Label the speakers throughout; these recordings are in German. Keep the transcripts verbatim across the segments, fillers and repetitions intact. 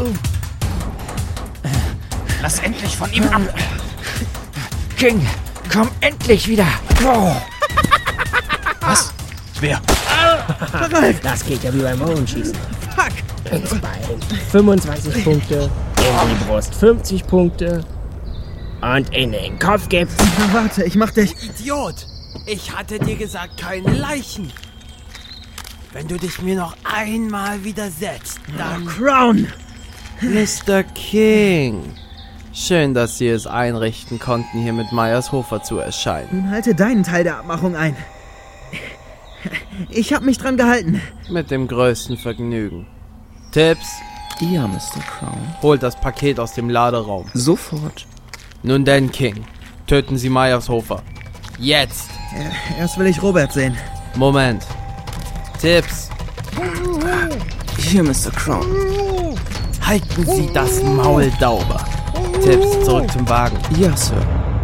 Speaker 1: Lass endlich von ihm ab.
Speaker 2: King, komm endlich wieder. Oh.
Speaker 1: Was? Wer?
Speaker 3: Das geht ja wie beim Bogenschießen.
Speaker 1: Fuck!
Speaker 3: Ins Bein fünfundzwanzig Punkte, in die Brust fünfzig Punkte und in den Kopf gibt's...
Speaker 4: Na, warte, ich mach dich...
Speaker 5: Idiot! Ich hatte dir gesagt, keine Leichen. Wenn du dich mir noch einmal widersetzt, dann...
Speaker 4: Crown!
Speaker 5: Mister King, schön, dass Sie es einrichten konnten, hier mit Meyershofer zu erscheinen.
Speaker 4: Nun halte deinen Teil der Abmachung ein. Ich hab mich dran gehalten.
Speaker 5: Mit dem größten Vergnügen. Tipps,
Speaker 2: Ja, Mister Crown.
Speaker 5: holt das Paket aus dem Laderaum.
Speaker 2: Sofort.
Speaker 5: Nun denn, King, töten Sie Meyershofer. Jetzt!
Speaker 4: Äh, Erst will ich Robert sehen.
Speaker 5: Moment. Tipps,
Speaker 2: Hier, Mister Crown.
Speaker 5: halten Sie das Maul sauber. Tipps, zurück zum Wagen.
Speaker 2: Ja, Sir.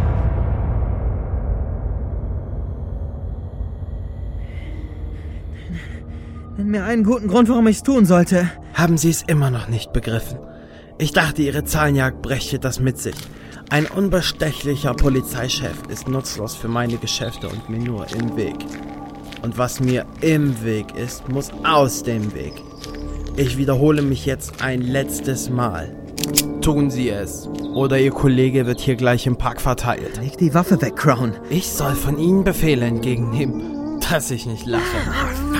Speaker 4: Nenn mir einen guten Grund, warum ich's tun sollte.
Speaker 5: Haben Sie es immer noch nicht begriffen? Ich dachte, Ihre Zahlenjagd brächte das mit sich. Ein unbestechlicher Polizeichef ist nutzlos für meine Geschäfte und mir nur im Weg. Und was mir im Weg ist, muss aus dem Weg. Ich wiederhole mich jetzt ein letztes Mal. Tun Sie es, oder Ihr Kollege wird hier gleich im Park verteilt.
Speaker 4: Leg die Waffe weg, Crown.
Speaker 5: Ich soll von Ihnen Befehle entgegennehmen, dass ich nicht lache.